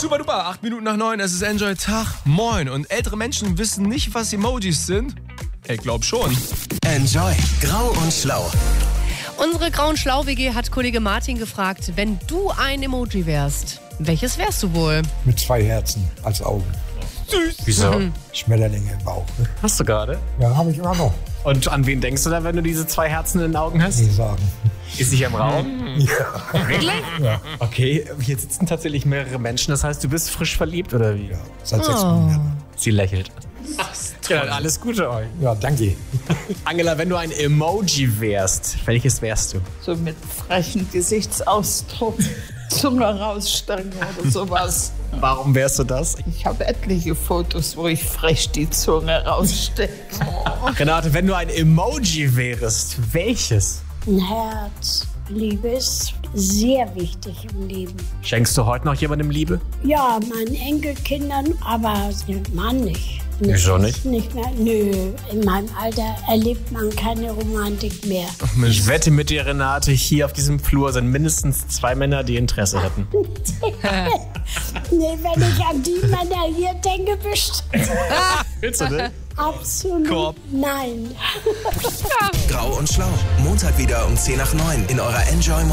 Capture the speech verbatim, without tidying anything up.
Super duper, acht Minuten nach neun, es ist Enjoy Tag, moin. Und ältere Menschen wissen nicht, was Emojis sind? Ich glaub schon. Enjoy, grau und schlau. Unsere Grau- und Schlau-W G hat Kollege Martin gefragt, wenn du ein Emoji wärst, welches wärst du wohl? Mit zwei Herzen als Augen. Süß. Wieso? Mhm. Schmetterlinge im Bauch. Ne? Hast du gerade? Ja, habe ich immer noch. Und an wen denkst du da, wenn du diese zwei Herzen in den Augen hast? Nie sagen. Ist nicht im Raum? Ja. Wirklich? Ja. Okay, hier sitzen tatsächlich mehrere Menschen. Das heißt, du bist frisch verliebt, oder wie? Ja, seit sechs Oh. Monaten. Sie lächelt. Ja, alles Gute euch. Ja, danke. Angela, wenn du ein Emoji wärst, welches wärst du? So mit frechen Gesichtsausdruck, Zunge rausstrecken oder sowas. Warum wärst du das? Ich habe etliche Fotos, wo ich frech die Zunge rausstecke. Renate, wenn du ein Emoji wärst, welches? Ein Herz. Liebe ist sehr wichtig im Leben. Schenkst du heute noch jemandem Liebe? Ja, meinen Enkelkindern, aber dem Mann nicht. Wieso nicht? Nicht mehr. Nö, in meinem Alter erlebt man keine Romantik mehr. Ich wette mit dir, Renate, hier auf diesem Flur sind mindestens zwei Männer, die Interesse hätten. Nee, wenn ich an die Männer hier denke, bestimmt. Willst du denn? Absolut Korb. nein. Grau und schlau. Montag wieder um zehn nach neun in eurer Enjoy